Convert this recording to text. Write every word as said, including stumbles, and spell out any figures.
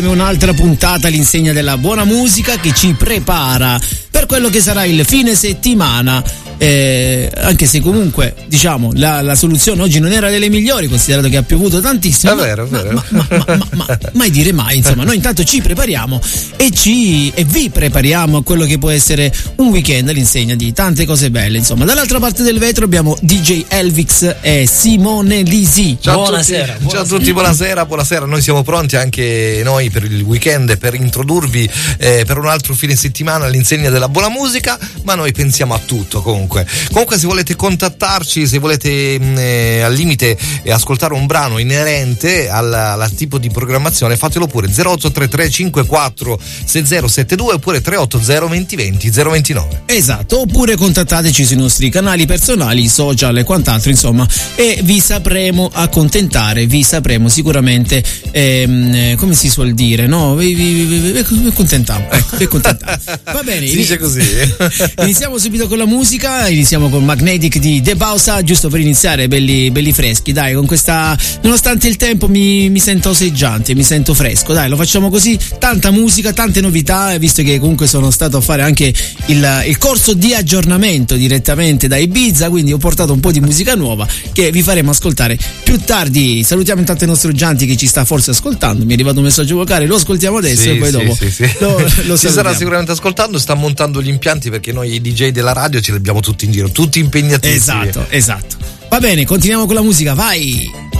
Un'altra puntata all'insegna della buona musica che ci prepara per quello che sarà il fine settimana, eh, anche se comunque diciamo la, la soluzione oggi non era delle migliori, considerato che ha piovuto tantissimo. È vero, è vero. Ma, ma, ma, ma, ma, ma mai dire mai, insomma. Noi intanto ci prepariamo e ci e vi prepariamo a quello che può essere un weekend all'insegna di tante cose belle, insomma. Dall'altra parte del vetro abbiamo D J Elvix e Simone Lisi. Ciao buonasera, a tutti, ciao a tutti, buonasera, buonasera. Noi siamo pronti anche noi per il weekend, per introdurvi eh, per un altro fine settimana all'insegna della buona musica, ma noi pensiamo a tutto comunque. Comunque se volete contattarci, se volete mh, eh, al limite eh, ascoltare un brano inerente al, al tipo di programmazione, fatelo pure zero otto tre tre cinque quattro sei zero sette due oppure tre otto zero due zero due zero zero due nove. Esatto, oppure contattateci sui nostri canali personali, social e quant'altro, insomma, e vi sapremo accontentare, vi sapremo sicuramente ehm, come si suol dire, no? Vi, vi, vi, vi, vi accontentiamo, ecco, vi accontentiamo. Va bene, si dice così. Iniziamo subito con la musica, iniziamo con Magnetic di De Bausa, giusto per iniziare belli, belli freschi, dai, con questa, nonostante il tempo mi, mi sento oseggiante, mi sento fresco, dai, lo facciamo così, tanta musica, tante novità, visto che comunque sono stato a fare anche il, il corso di aggiornamento direttamente da Ibiza, quindi ho portato un po' di musica nuova che vi faremo ascoltare più tardi. Salutiamo intanto i nostri Gianti che ci sta forse ascoltando, mi è arrivato un messaggio vocale, lo ascoltiamo adesso, sì, e poi sì, dopo sì, sì. lo, lo ci sarà sicuramente ascoltando, sta montando gli impianti perché noi i D J della radio ce li abbiamo tutti in giro, tutti impegnatissimi. Esatto, esatto. Va bene, continuiamo con la musica, vai!